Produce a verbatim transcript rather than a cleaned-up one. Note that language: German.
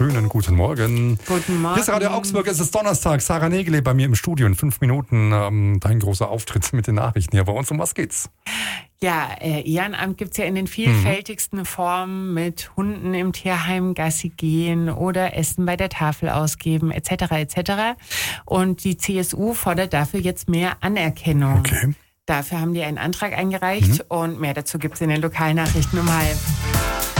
schönen guten Morgen. Guten Morgen. Hier ist Radio Augsburg, es ist Donnerstag. Sarah Nägele bei mir im Studio in fünf Minuten. Ähm, dein großer Auftritt mit den Nachrichten hier bei uns. Um was geht's? Ja, äh, Ehrenamt gibt's ja in den vielfältigsten mhm. Formen, mit Hunden im Tierheim Gassi gehen oder Essen bei der Tafel ausgeben, et cetera et cetera. Und die C S U fordert dafür jetzt mehr Anerkennung. Okay. Dafür haben die einen Antrag eingereicht mhm. und mehr dazu gibt's in den Lokalnachrichten um halb.